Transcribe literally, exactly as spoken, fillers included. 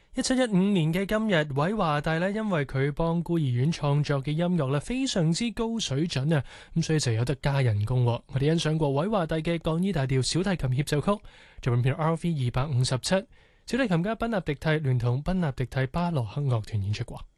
一七一五年嘅今日，韋華第咧，因為佢幫孤兒院創作嘅音樂咧非常之高水準啊，咁所以就有得加人工。我哋欣賞過韋華第嘅降 E 大調小提琴協奏曲，作品編 R V 二百五十七，小提琴家賓納迪蒂聯同賓納迪蒂巴洛克樂團演出過。